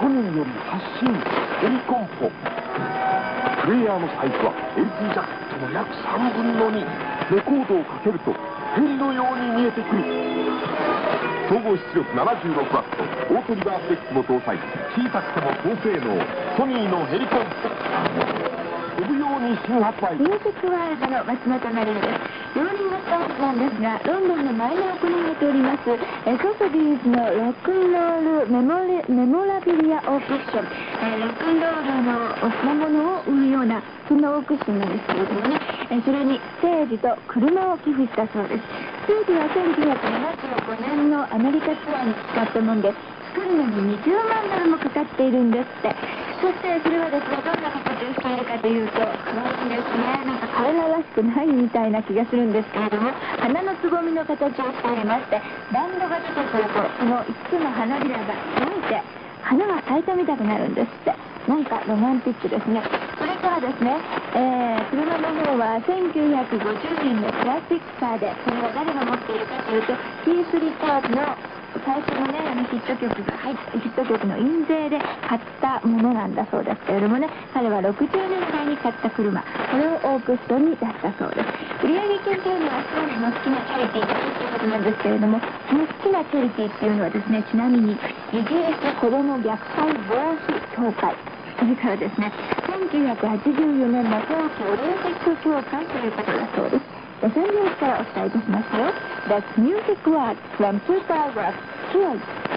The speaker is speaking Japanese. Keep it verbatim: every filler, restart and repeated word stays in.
ソニーより発信ヘリコンポ。プレイヤーのサイズは エルティー ジャケットの約さんぶんのに。レコードをかけるとヘリのように見えてくる。総合出力 ななじゅうろくワット、オートリバースデックも搭載。小さくても高性能、ソニーのヘリコンポ。飛ぶように新発売。 ミュージックワールドの松本まりえです。ローリングストーンズなんですが、ロンドンの前に行われております、えソソビーズのロックンロールメモレメモラビリアオークッション、えロックンロールのお品物を売るような、そんなオークッションなんですけれどもね、えそれにステージと車を寄付したそうです。ステージはせんきゅうひゃくななじゅうごねんのアメリカツアーに使ったもんで、作るのににじゅうまんドルもかかっているんですって。そしてそれはですね、どんな形をしているかというと、可愛いですね。なんか彼ららしくないみたいな気がするんですけれども、花のつぼみの形をしておりまして、バンドが出てくると、そのいつつの花びらが開いて、花が咲いたみたくなるんですって。なんかロマンティックですね。それからですね、えー、車の方はせんきゅうひゃくごじゅうねんのクラシックカーで、それは誰が持っているかというと、キース・リチャーズの最初のね、あのヒット曲が入ったヒット曲の印税で買ったものなんだそうですけれどもね、彼はろくじゅうねんだいに買った車、これをオークションに出したそうです。売上金というのはストーリーの好きなチャリティーだということなんですけれども、その好きなチャリティーっていうのはですね、ちなみにイギリス子ども虐待防止協会、それからですね、せんきゅうひゃくはちじゅうよねんの冬季オリンピック協会ということだそうです。三拍子からお伝えいたしますよ。That's Music World from two thousand two.